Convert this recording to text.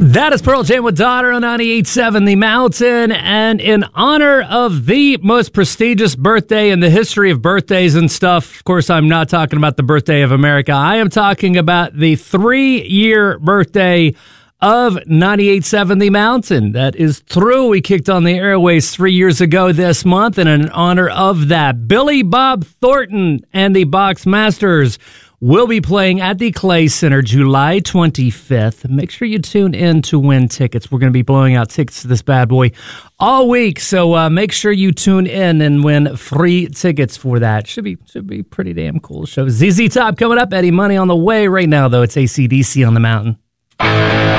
That is Pearl Jam with Daughter on 98.7 The Mountain. And in honor of the most prestigious birthday in the history of birthdays and stuff, of course, I'm not talking about the birthday of America. I am talking about the 3-year birthday of 98.7 The Mountain. That is true. We kicked on the airways 3 years ago this month, and in honor of that, Billy Bob Thornton and the Boxmasters will be playing at the Clay Center July 25th. Make sure you tune in to win tickets. We're going to be blowing out tickets to this bad boy all week, so make sure you tune in and win free tickets for that. Should be pretty damn cool show. ZZ Top coming up. Eddie Money on the way right now, though. It's AC/DC on the Mountain.